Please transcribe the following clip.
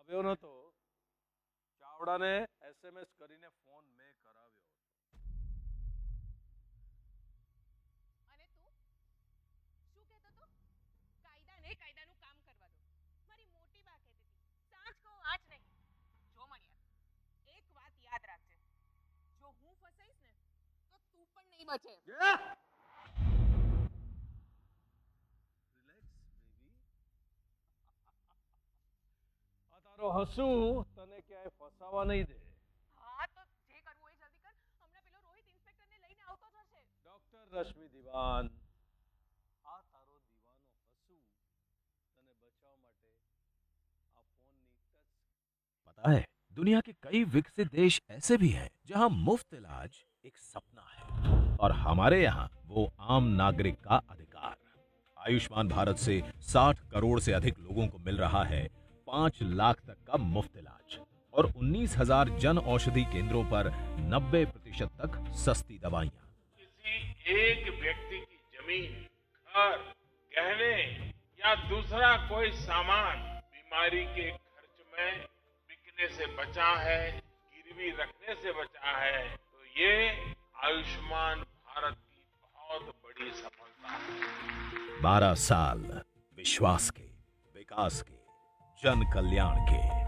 આવ્યો નતો. ચાવડાને SMS કરીને ફોન મેં કરાવ્યો. અને તું શું કહેતો તો? કાયદાને કાયદાનું કામ કરવા દો. મારી મોટી બા કહેતી હતી, સાચ કહો આજ નહીં. જો મણિયાર, એક વાત યાદ રાખજે, જો હું ફસાઈશ ને તો તું પણ નહીં બચે. Relax baby. આ તારો હસું તને ક્યાંય ફસાવા નહીં દે. હા તો જે કરવું એ જલ્દી કર. હમણાં પેલો રોહિત ઇન્સ્પેક્ટરને લઈને આવતો જ હશે. ડોક્ટર રશ્મિ દીવાન, આ તારો દીવાનો હસું તને બચાવવા માટે આ ફોનની ટચ. पता है दुनिया के कई विकसित देश ऐसे भी हैं जहां मुफ्त इलाज एक सपना है और हमारे यहाँ वो आम नागरिक का अधिकार। आयुष्मान भारत से 60 करोड़ से अधिक लोगों को मिल रहा है 5 लाख तक का मुफ्त इलाज और 19,000 जन औषधि केंद्रों पर 90% तक सस्ती दवाइयाँ। किसी एक व्यक्ति की जमीन, घर, गहने या दूसरा कोई सामान बीमारी के खर्च में बिकने से बचा है, गिरवी रखने से बचा है, तो ये आयुष्मान भारत की बहुत बड़ी सफलता है। 12 साल विश्वास के, विकास के, जन कल्याण के।